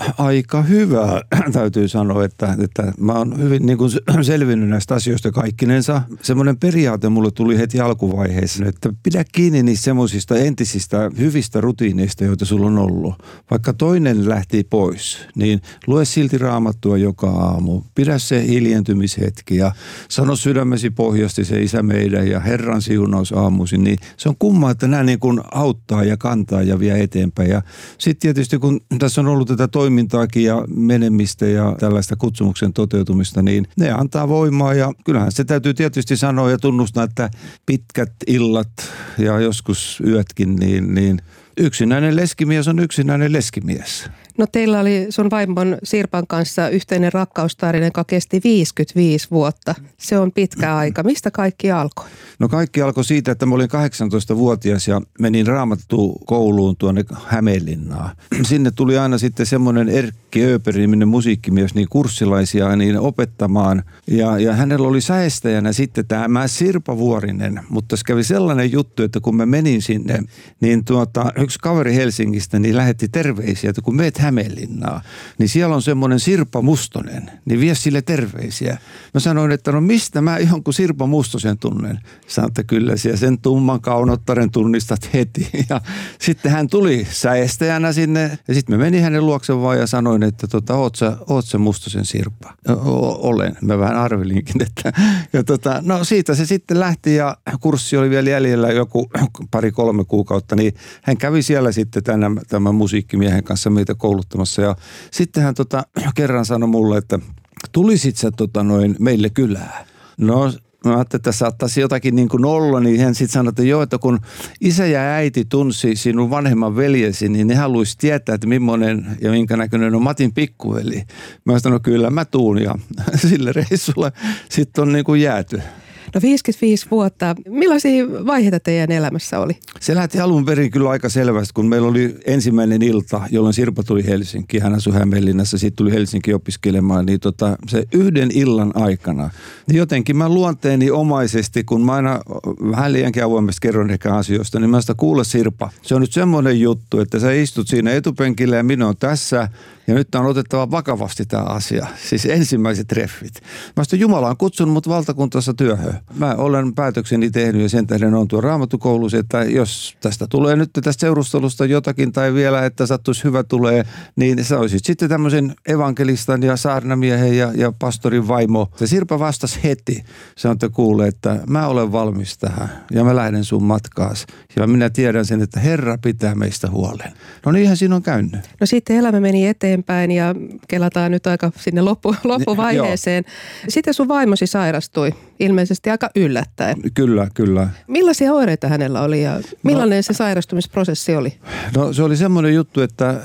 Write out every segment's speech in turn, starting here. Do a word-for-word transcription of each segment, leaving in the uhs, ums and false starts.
aika hyvä, täytyy sanoa, että, että mä oon hyvin niin kuin selvinnyt näistä asioista kaikkinensa. Semmoinen periaate mulle tuli heti alkuvaiheessa, että pidä kiinni niistä semmoisista entisistä hyvistä rutiineista, joita sulla on ollut. Vaikka toinen lähti pois, niin lue silti Raamattua joka aamu. Pidä se hiljentymishetki ja sano sydämesi pohjasti se Isä meidän ja Herran siunaus aamuisin. Niin se on kumma, että nämä niin kuin auttaa ja kantaa ja vie eteenpäin. Ja sitten tietysti kun tässä on ollut tätä toimintaakin ja menemistä ja tällaista kutsumuksen toteutumista, niin ne antaa voimaa ja kyllähän se täytyy tietysti sanoa ja tunnustaa, että pitkät illat ja joskus yötkin, niin, niin yksinäinen leskimies on yksinäinen leskimies. No teillä oli sun vaimon Sirpan kanssa yhteinen rakkaustarina, joka kesti viisikymmentäviisi vuotta. Se on pitkä aika. Mistä kaikki alkoi? No kaikki alkoi siitä, että mä olin kahdeksantoistavuotias ja menin Raamattu-kouluun tuonne Hämeenlinnaan. Sinne tuli aina sitten semmoinen Erkki Ööperi-niminen musiikkimies niin kurssilaisia niin opettamaan. Ja, ja hänellä oli säestäjänä sitten tämä Sirpa Vuorinen, mutta se kävi sellainen juttu, että kun mä menin sinne, niin tuota, yksi kaveri Helsingistä niin lähetti terveisiä, että kun meet Hämeenlinnaa, niin siellä on semmoinen Sirpa Mustonen, niin vie sille terveisiä. Mä sanoin, että no mistä mä jonkun Sirpa Mustosen tunnen? Sanoin, että kyllä siellä sen tumman kaunottaren tunnistat heti. Ja sitten hän tuli säestäjänä sinne ja sitten mä menin hänen luokse vaan ja sanoin, että tota, oot sä, oot sä Mustosen Sirpa? O- olen. Mä vähän arvelinkin, että ja tota, no siitä se sitten lähti ja kurssi oli vielä jäljellä joku pari-kolme kuukautta, niin hän kävi siellä sitten tämän, tämän musiikkimiehen kanssa meitä kouluttamassa ja sitten hän tota, kerran sanoi mulle, että tulisit sä tota noin meille kylään. No mä ajattelin, että saattaisi jotakin niin kuin olla, niin hän sitten sanoi, että joo, että kun isä ja äiti tunsi sinun vanhemman veljesi, niin ne haluaisi tietää, että millainen ja minkä näköinen on Matin pikkuveli. Mä sanoin, no kyllä mä tuun ja sille reissulle sitten on niin kuin jääty. No viisikymmentäviisi vuotta. Millaisia vaiheita teidän elämässä oli? Se lähti alun perin kyllä aika selvästi, kun meillä oli ensimmäinen ilta, jolloin Sirpa tuli Helsinkiin. Hän asui Hämeenlinnassa, sitten tuli Helsinkiin opiskelemaan. Niin tota, se yhden illan aikana, niin jotenkin mä luonteeni omaisesti, kun mä aina vähän liiankin avoimesti kerron ehkä asioista, niin mä sitä kuule Sirpa. Se on nyt semmoinen juttu, että sä istut siinä etupenkillä ja minä on tässä. Ja nyt on otettava vakavasti tämä asia, siis ensimmäiset treffit. Mä sitten Jumala on kutsunut mut valtakuntassa työhön. Mä olen päätökseni tehnyt ja sen tähden on tuo Raamattukoulussa, että jos tästä tulee nyt tästä seurustelusta jotakin tai vielä, että sattuisi hyvä tulee, niin sä olisit sitten tämmöisen evankelistan ja saarnamiehen ja, ja pastorin vaimo. Se Sirpa vastasi heti. Sanoi, että kuule, että mä olen valmis tähän ja mä lähden sun matkaas. Ja minä tiedän sen, että Herra pitää meistä huolen. No niinhän siinä on käynyt. No sitten elämä meni eteenpäin ja kelataan nyt aika sinne loppu, loppuvaiheeseen. Sitten sun vaimosi sairastui ilmeisesti aika yllättäen. Kyllä, kyllä. Millaisia oireita hänellä oli ja millainen no, se sairastumisprosessi oli? No se oli semmoinen juttu, että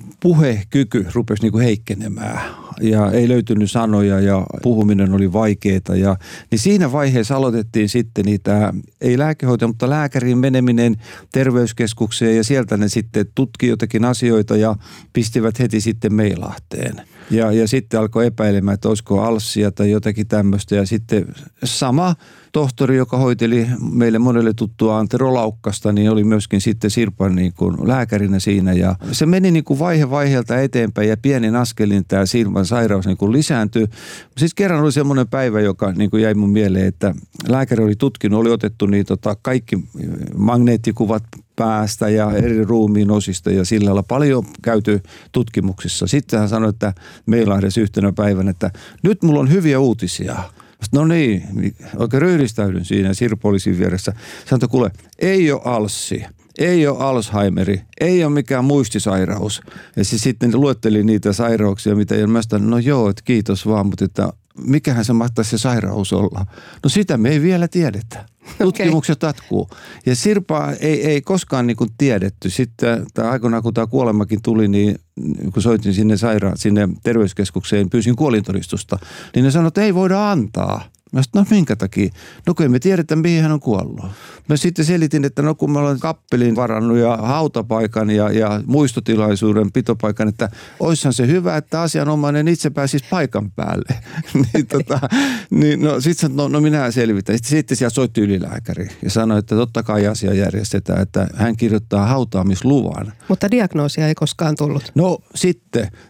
puhekyky rupesi niinku heikkenemään ja ei löytynyt sanoja ja puhuminen oli vaikeaa. Ja, niin siinä vaiheessa aloitettiin sitten niitä, ei lääkehoitoja, mutta lääkäriin meneminen terveyskeskukseen ja sieltä ne sitten tutki jotakin asioita ja pistivät heti sitten Meilahteen. Ja, ja sitten alkoi epäilemään, että olisiko alssia tai jotakin tämmöistä ja sitten sama tohtori, joka hoiteli meille monelle tuttua Antero Laukkasta, niin oli myöskin sitten Sirpan niin kuin lääkärinä siinä. Ja se meni niin kuin vaihe vaiheelta eteenpäin ja pienin askelin tämä Sirpan sairaus niin kuin lisääntyi. Siis kerran oli semmoinen päivä, joka niin kuin jäi mun mieleen, että lääkäri oli tutkinut, oli otettu niin tota kaikki magneettikuvat päästä ja eri ruumiin osista ja sillä lailla paljon käyty tutkimuksissa. Sitten hän sanoi, että Meilahdessa yhtenä päivänä, että nyt mulla on hyviä uutisia. No niin, oikein ryhdistäydyn siinä Sirpa oli siinä vieressä. Sanoi, kuule, ei ole alssi, ei ole Alzheimeri, ei ole mikään muistisairaus. Ja siis sitten luetteli niitä sairauksia, mitä ja mä sanoin, no joo, että kiitos vaan, mutta että mikähän se mahtaisi se sairaus olla? No sitä me ei vielä tiedetä. Tutkimukset jatkuu. Ja Sirpa ei, ei koskaan niin kuin tiedetty. Sitten aikoinaan, kun tämä kuolemakin tuli, niin kun soitin sinne sairaan, sinne terveyskeskukseen, pyysin kuolintodistusta, niin ne sanoivat, että ei voida antaa. Mä sanoin, no minkä takia? No kun emme tiedetä, mihin hän on kuollut. Mä sitten selitin, että no kun mä olen kappelin varannut ja hautapaikan ja, ja muistotilaisuuden pitopaikan, että oishan se hyvä, että asianomainen itse pääsisi paikan päälle. niin, tota, niin no sitten no, no minä selvitän. Sitten, sitten siellä soitti ylilääkäri ja sanoi, että totta kai asia järjestetään, että hän kirjoittaa hautaamisluvan. Mutta diagnoosia ei koskaan tullut. No sitten